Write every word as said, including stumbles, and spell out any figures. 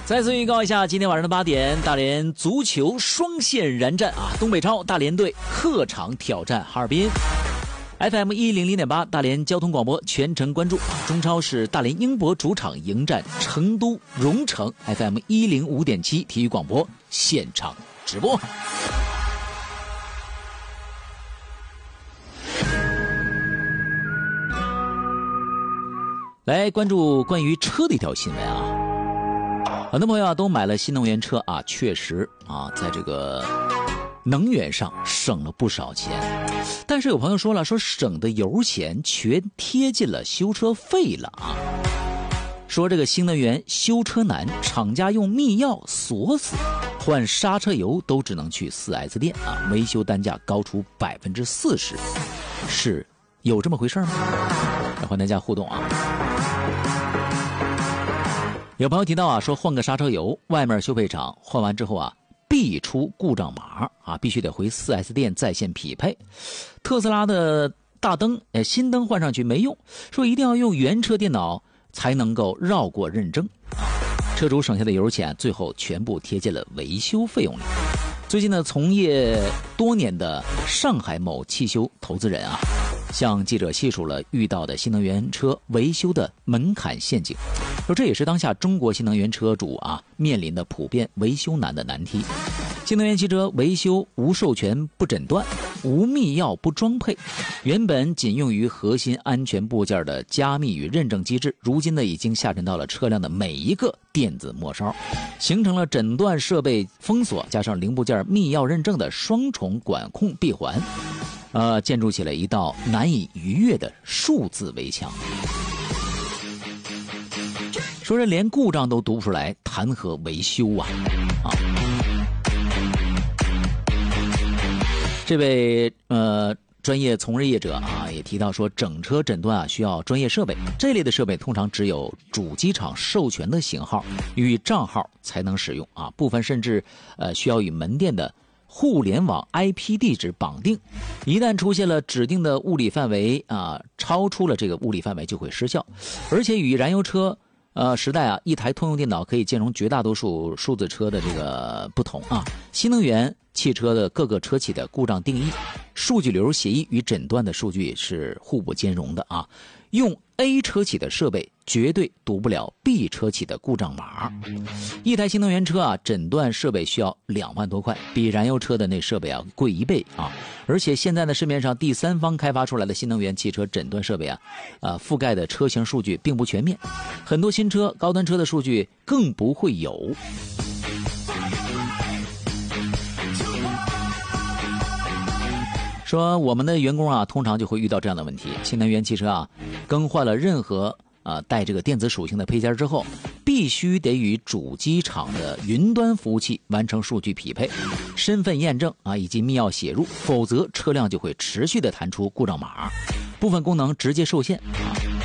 再次预告一下，今天晚上的八点，大连足球双线燃战啊！东北超大连队客场挑战哈尔滨。F M 一零零点八大连交通广播全程关注。中超是大连英博主场迎战成都蓉城 ，F M 一零五点七体育广播现场直播。来关注关于车的一条新闻啊。很多朋友啊都买了新能源车啊，确实啊，在这个能源上省了不少钱。但是有朋友说了，说省的油钱全贴进了修车费了啊。说这个新能源修车难，厂家用密钥锁死，换刹车油都只能去 四 S 店啊，维修单价高出百分之四十，是有这么回事吗？欢迎大家互动啊。有朋友提到啊，说换个刹车油，外面修配厂换完之后啊，必出故障码啊，必须得回 四 S 店在线匹配。特斯拉的大灯，呃，新灯换上去没用，说一定要用原车电脑才能够绕过认证。车主省下的油钱最后全部贴进了维修费用里。最近呢，从业多年的上海某汽修投资人啊，向记者细数了遇到的新能源车维修的门槛陷阱，说这也是当下中国新能源车主啊面临的普遍维修难的难题。新能源汽车维修无授权不诊断，无密钥不装配，原本仅用于核心安全部件的加密与认证机制，如今呢已经下沉到了车辆的每一个电子末梢，形成了诊断设备封锁加上零部件密钥认证的双重管控闭环，呃，建筑起了一道难以逾越的数字围墙。说这连故障都读不出来，谈何维修啊？啊！这位呃专业从业者啊也提到说，整车诊断啊需要专业设备，这类的设备通常只有主机厂授权的型号与账号才能使用啊，部分甚至呃需要与门店的互联网 I P 地址绑定，一旦出现了指定的物理范围啊，超出了这个物理范围就会失效。而且与燃油车呃时代啊，一台通用电脑可以兼容绝大多数数字车的这个不同啊，新能源汽车的各个车企的故障定义、数据流协议与诊断的数据是互不兼容的啊。用 A 车企的设备绝对读不了 B 车企的故障码。一台新能源车啊，诊断设备需要两万多块，比燃油车的那设备啊贵一倍啊！而且现在呢，市面上第三方开发出来的新能源汽车诊断设备啊，啊覆盖的车型数据并不全面，很多新车、高端车的数据更不会有。说我们的员工啊，通常就会遇到这样的问题：新能源汽车啊，更换了任何啊带这个电子属性的配件之后，必须得与主机厂的云端服务器完成数据匹配、身份验证啊以及密钥写入，否则车辆就会持续的弹出故障码，部分功能直接受限啊。